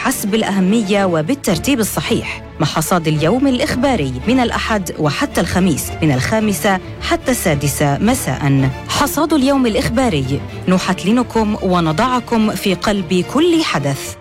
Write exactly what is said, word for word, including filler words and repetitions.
بحسب الأهمية وبالترتيب الصحيح، مع حصاد اليوم الإخباري من الأحد وحتى الخميس من الخامسة حتى السادسة مساء. حصاد اليوم الإخباري، نحتلنكم ونضعكم في قلب كل حدث.